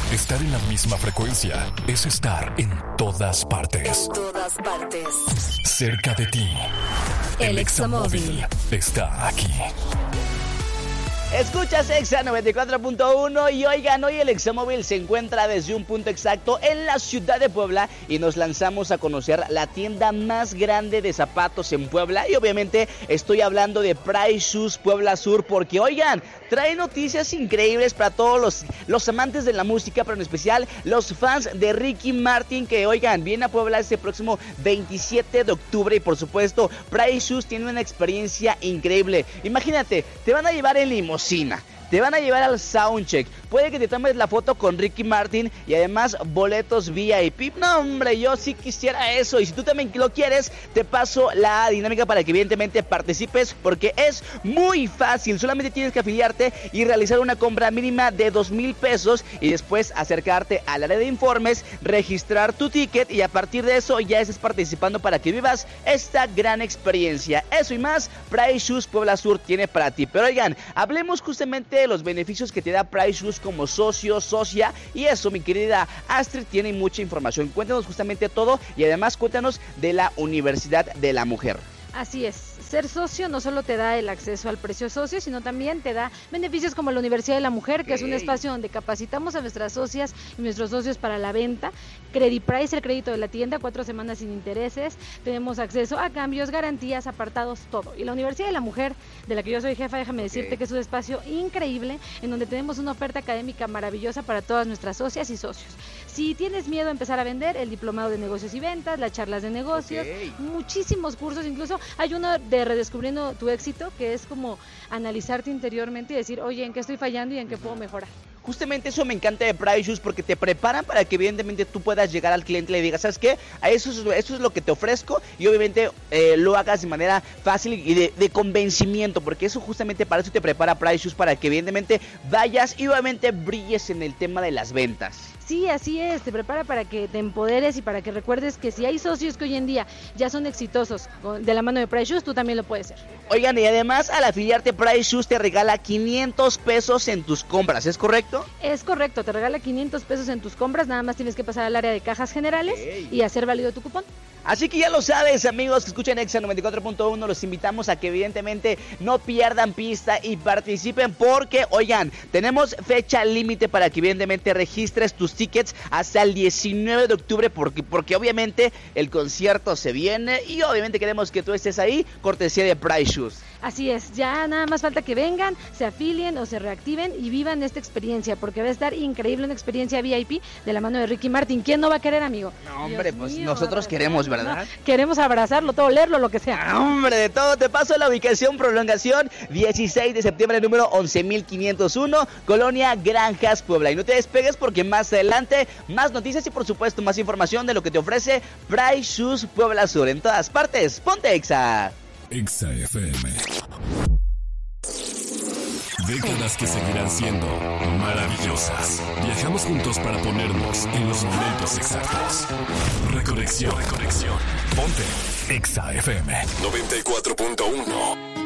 Estar en la misma frecuencia es estar en todas partes. En todas partes. Cerca de ti. El Examóvil está aquí. Escuchas Exa 94.1 y oigan, hoy el Examóvil se encuentra desde un punto exacto en la ciudad de Puebla y nos lanzamos a conocer la tienda más grande de zapatos en Puebla y obviamente estoy hablando de Price Shoes Puebla Sur porque oigan, trae noticias increíbles para todos los amantes de la música, pero en especial los fans de Ricky Martin que oigan, viene a Puebla este próximo 27 de octubre y por supuesto Price Shoes tiene una experiencia increíble. Imagínate, te van a llevar en limusina, te van a llevar al soundcheck, puede que te tomes la foto con Ricky Martin y además boletos VIP. No hombre, yo sí quisiera eso y si tú también lo quieres, te paso la dinámica para que evidentemente participes porque es muy fácil, solamente tienes que afiliarte y realizar una compra mínima de 2,000 pesos y después acercarte al área de informes, registrar tu ticket y a partir de eso ya estés participando para que vivas esta gran experiencia. Eso y más, Price Shoes Puebla Sur tiene para ti. Pero oigan, hablemos justamente de los beneficios que te da Price Shoes como socio, socia y eso mi querida Astrid tiene mucha información. Cuéntanos justamente todo y además cuéntanos de la Universidad de la Mujer. Así es, ser socio no solo te da el acceso al precio socio, sino también te da beneficios como la Universidad de la Mujer, que es un espacio donde capacitamos a nuestras socias y nuestros socios para la venta. CrediPrice, el crédito de la tienda, 4 semanas sin intereses. Tenemos acceso a cambios, garantías, apartados, todo. Y la Universidad de la Mujer, de la que yo soy jefa, déjame decirte que es un espacio increíble en donde tenemos una oferta académica maravillosa para todas nuestras socias y socios. Si tienes miedo a empezar a vender, el diplomado de negocios y ventas, las charlas de negocios, muchísimos cursos, incluso hay uno de redescubriendo tu éxito, que es como analizarte interiormente y decir, oye, ¿en qué estoy fallando y en qué puedo mejorar? Justamente eso me encanta de Price Shoes porque te preparan para que evidentemente tú puedas llegar al cliente y le digas, ¿sabes qué? Eso es lo que te ofrezco y obviamente lo hagas de manera fácil y de convencimiento, porque eso justamente para eso te prepara Price Shoes, para que evidentemente vayas y obviamente brilles en el tema de las ventas. Sí, así es, te prepara para que te empoderes y para que recuerdes que si hay socios que hoy en día ya son exitosos de la mano de Price Shoes, tú también lo puedes ser. Oigan, y además al afiliarte Price Shoes te regala 500 pesos en tus compras, ¿es correcto? Es correcto, te regala 500 pesos en tus compras, nada más tienes que pasar al área de cajas generales y hacer válido tu cupón. Así que ya lo sabes, amigos que escuchan Exa 94.1, los invitamos a que evidentemente no pierdan pista y participen porque, oigan, tenemos fecha límite para que evidentemente registres tus tickets hasta el 19 de octubre porque obviamente el concierto se viene y obviamente queremos que tú estés ahí, cortesía de Price Shoes. Así es, ya nada más falta que vengan, se afilien o se reactiven y vivan esta experiencia, porque va a estar increíble, una experiencia VIP de la mano de Ricky Martin. ¿Quién no va a querer, amigo? No, hombre, pues nosotros queremos, ¿verdad? No, queremos abrazarlo, todo, leerlo, lo que sea. No, hombre, de todo. Te paso la ubicación, prolongación 16 de septiembre, número 11,501, Colonia Granjas, Puebla. Y no te despegues porque más adelante, más noticias y por supuesto más información de lo que te ofrece Price Shoes Puebla Sur. En todas partes, ponte Exa. Exa FM. Décadas que seguirán siendo maravillosas. Viajamos juntos para ponernos en los momentos exactos. Reconexión. Ponte Exa FM 94.1.